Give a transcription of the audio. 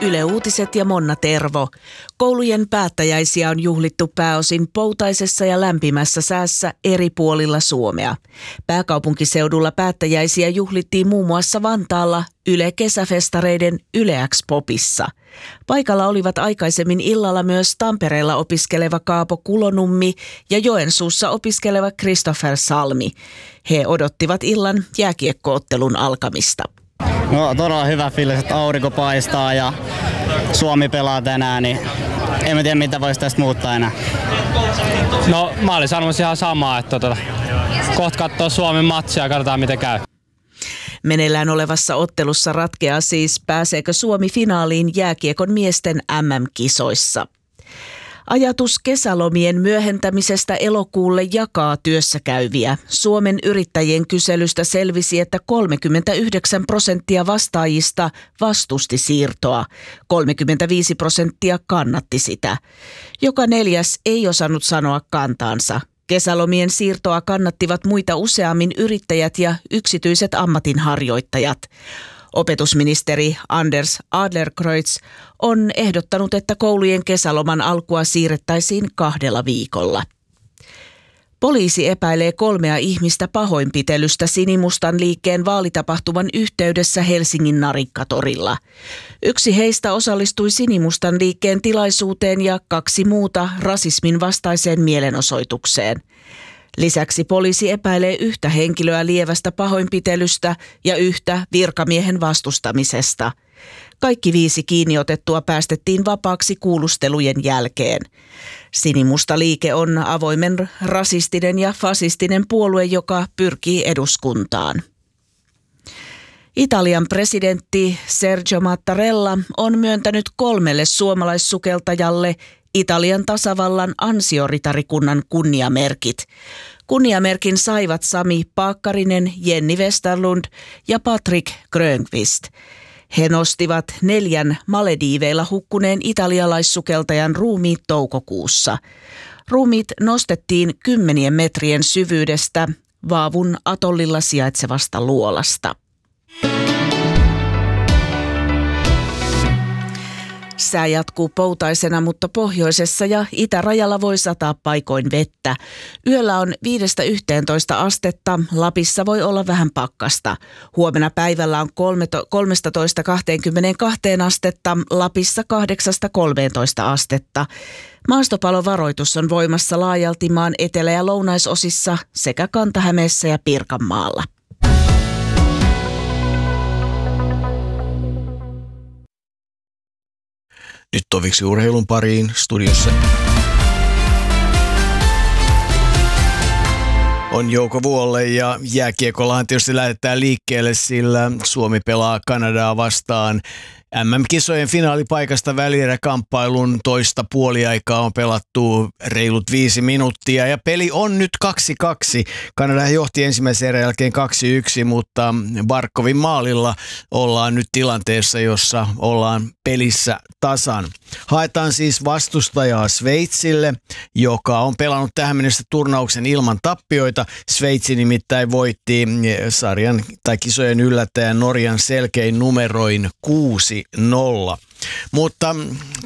Yle Uutiset ja Monna Tervo. Koulujen päättäjäisiä on juhlittu pääosin poutaisessa ja lämpimässä säässä eri puolilla Suomea. Pääkaupunkiseudulla päättäjäisiä juhlittiin muun muassa Vantaalla Yle Kesäfestareiden Yle X Popissa. Paikalla olivat aikaisemmin illalla myös Tampereella opiskeleva Kaapo Kulonummi ja Joensuussa opiskeleva Christopher Salmi. He odottivat illan jääkiekko-ottelun alkamista. No todella hyvä fiilis, että aurinko paistaa ja Suomi pelaa tänään, niin en tiedä mitä voisi tästä muuttaa enää. No mä olin sanomassa ihan samaa, että kohta katsoo Suomen matsia ja katsotaan miten käy. Meneillään olevassa ottelussa ratkeaa siis, pääseekö Suomi finaaliin jääkiekon miesten MM-kisoissa. Ajatus kesälomien myöhentämisestä elokuulle jakaa työssäkäyviä. Suomen yrittäjien kyselystä selvisi, että 39% vastaajista vastusti siirtoa. 35% kannatti sitä. Joka neljäs ei osannut sanoa kantaansa. Kesälomien siirtoa kannattivat muita useammin yrittäjät ja yksityiset ammatinharjoittajat. Opetusministeri Anders Adlercreutz on ehdottanut, että koulujen kesäloman alkua siirrettäisiin 2 viikolla. Poliisi epäilee 3 ihmistä pahoinpitelystä Sinimustan liikkeen vaalitapahtuman yhteydessä Helsingin Narikkatorilla. Yksi heistä osallistui Sinimustan liikkeen tilaisuuteen ja 2 muuta rasismin vastaiseen mielenosoitukseen. Lisäksi poliisi epäilee 1 henkilöä lievästä pahoinpitelystä ja 1 virkamiehen vastustamisesta. Kaikki 5 kiinniotettua päästettiin vapaaksi kuulustelujen jälkeen. Sinimusta liike on avoimen rasistinen ja fasistinen puolue, joka pyrkii eduskuntaan. Italian presidentti Sergio Mattarella on myöntänyt 3 suomalaissukeltajalle Italian tasavallan ansioritarikunnan kunniamerkit. Kunniamerkin saivat Sami Paakkarinen, Jenni Westerlund ja Patrick Grönqvist. He nostivat 4 Malediiveilla hukkuneen italialaissukeltajan ruumiit toukokuussa. Ruumiit nostettiin 10 metrien syvyydestä Vaavun atollilla sijaitsevasta luolasta. Sää jatkuu poutaisena, mutta pohjoisessa ja itärajalla voi sataa paikoin vettä. Yöllä on 5–11 astetta, Lapissa voi olla vähän pakkasta. Huomenna päivällä on 13–22 astetta, Lapissa 8–13 astetta. Maastopalovaroitus on voimassa laajalti maan etelä- ja lounaisosissa sekä Kanta-Hämeessä ja Pirkanmaalla. Nyt toviksi urheilun pariin studiossa on Jouko Vuolle ja jääkiekollahan tietysti lähdetään liikkeelle, sillä Suomi pelaa Kanadaa vastaan. MM-kisojen finaalipaikasta välieräkamppailun toista puoliaikaa on pelattu reilut 5 minuuttia ja peli on nyt 2-2. Kanada johti ensimmäisen erän jälkeen 2-1, mutta Barkovin maalilla ollaan nyt tilanteessa, jossa ollaan pelissä tasan. Haetaan siis vastustajaa Sveitsille, joka on pelannut tähän mennessä turnauksen ilman tappioita. Sveitsi nimittäin voitti sarjan tai kisojen yllättäjän Norjan selkein numeroin 6-0. Mutta